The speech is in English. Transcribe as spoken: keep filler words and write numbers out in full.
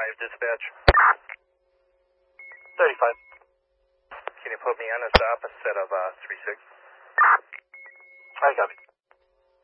thirty-five, dispatch. thirty-five. Can you put me on as the opposite of uh, three six? I copy.